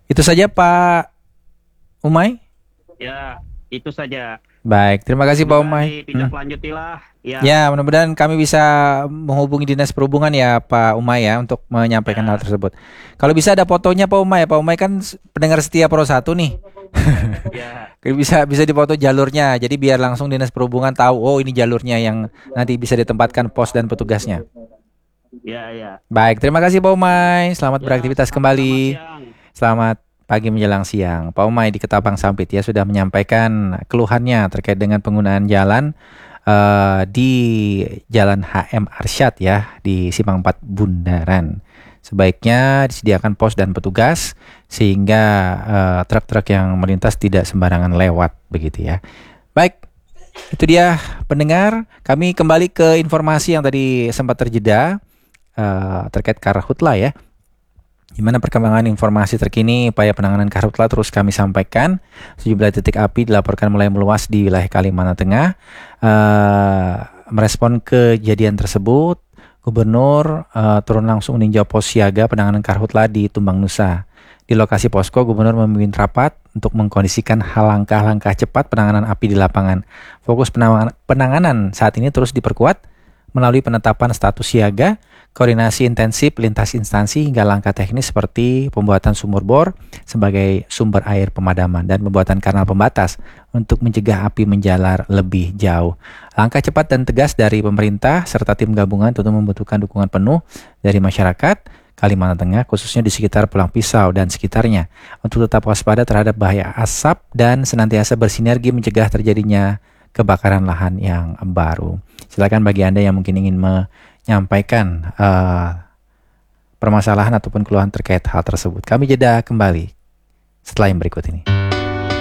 Itu saja Pak Umay. Ya, itu saja. Baik, terima kasih Pak Semoga Umay. ditindaklanjutilah. Ya, Ya, mudah-mudahan kami bisa menghubungi Dinas Perhubungan ya Pak Umay ya untuk menyampaikan hal ya, tersebut. Kalau bisa ada fotonya Pak Umay. Pak Umay kan pendengar setia Pro 1 nih. ya, Bisa bisa dipoto jalurnya. Jadi biar langsung Dinas Perhubungan tahu, oh ini jalurnya yang nanti bisa ditempatkan pos dan petugasnya. ya. Baik, terima kasih Pak Umay. Selamat Ya, beraktivitas selamat kembali. siang. Selamat pagi menjelang siang. Pak Umay di Ketapang Sampit ya sudah menyampaikan keluhannya terkait dengan penggunaan jalan di Jalan HM Arsyad ya di Simpang 4 Bundaran. Sebaiknya disediakan pos dan petugas sehingga truk-truk yang melintas tidak sembarangan lewat begitu ya. Baik, itu dia pendengar. Kami kembali ke informasi yang tadi sempat terjeda terkait karhutla ya. Di mana perkembangan informasi terkini upaya penanganan karhutla terus kami sampaikan. Sejumlah titik api dilaporkan mulai meluas di wilayah Kalimantan Tengah. Merespon kejadian tersebut, Gubernur turun langsung meninjau pos siaga penanganan karhutla di Tumbang Nusa. Di lokasi posko, Gubernur memimpin rapat untuk mengkondisikan langkah-langkah cepat penanganan api di lapangan. Fokus penanganan saat ini terus diperkuat melalui penetapan status siaga, koordinasi intensif lintas instansi hingga langkah teknis seperti pembuatan sumur bor sebagai sumber air pemadaman dan pembuatan kanal pembatas untuk mencegah api menjalar lebih jauh. Langkah cepat dan tegas dari pemerintah serta tim gabungan tentu membutuhkan dukungan penuh dari masyarakat Kalimantan Tengah, khususnya di sekitar Pulang Pisau dan sekitarnya, untuk tetap waspada terhadap bahaya asap dan senantiasa bersinergi mencegah terjadinya kebakaran lahan yang baru. Silakan bagi Anda yang mungkin ingin menyampaikan permasalahan ataupun keluhan terkait hal tersebut. Kami jeda kembali setelah yang berikut ini.